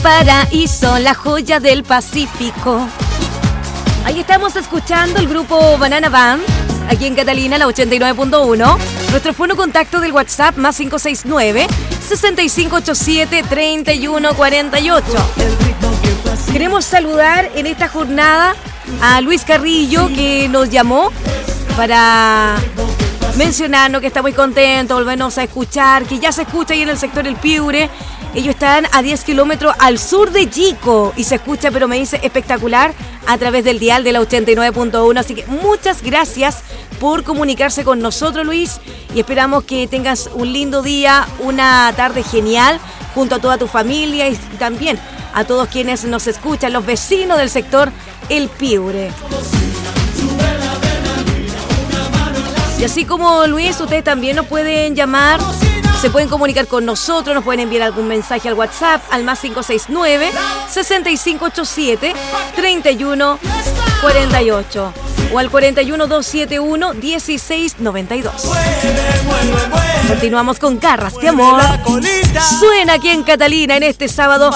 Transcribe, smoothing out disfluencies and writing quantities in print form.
Paraíso, la joya del Pacífico. Ahí estamos escuchando el grupo Banana Band, aquí en Catalina, la 89.1. Nuestro fono contacto del WhatsApp, más 569-6587-3148. Queremos saludar en esta jornada a Luis Carrillo, que nos llamó para mencionarnos que está muy contento, volvernos a escuchar, que ya se escucha ahí en el sector El Piure. Ellos están a 10 kilómetros al sur de Yico y se escucha, pero me dice, espectacular a través del dial de la 89.1. Así que muchas gracias por comunicarse con nosotros, Luis, y esperamos que tengas un lindo día, una tarde genial junto a toda tu familia y también a todos quienes nos escuchan, los vecinos del sector El Piure. Y así como Luis, ustedes también nos pueden llamar, se pueden comunicar con nosotros, nos pueden enviar algún mensaje al WhatsApp al más 569-6587-3148 o al 41271-1692. Continuamos con Garras de Amor. Suena aquí en Catalina en este sábado